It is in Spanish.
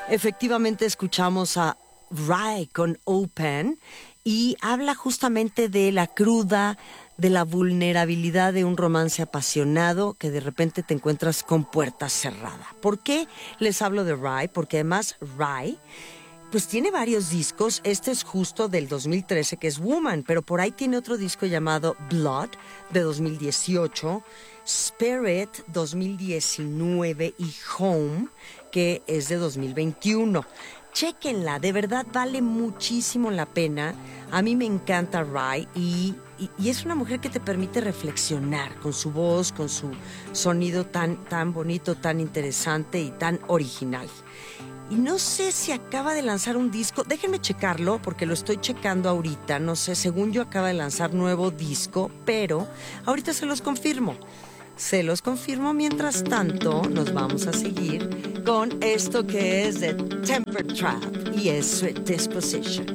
Efectivamente escuchamos a Rhye con Open y habla justamente de la cruda, de la vulnerabilidad de un romance apasionado que de repente te encuentras con puertas cerradas. ¿Por qué les hablo de Rhye? Porque además Rhye pues tiene varios discos. Este es justo del 2013, que es Woman, pero por ahí tiene otro disco llamado Blood, de 2018, Spirit, 2019, y Home, que es de 2021. Chéquenla, de verdad vale muchísimo la pena. A mí me encanta Rhye y es una mujer que te permite reflexionar con su voz, con su sonido tan bonito, tan interesante y tan original. Y no sé si acaba de lanzar un disco, déjenme checarlo porque lo estoy checando ahorita, no sé, según yo acaba de lanzar nuevo disco, pero ahorita se los confirmo. Mientras tanto nos vamos a seguir con esto que es de Temper Trap y es Sweet Disposition.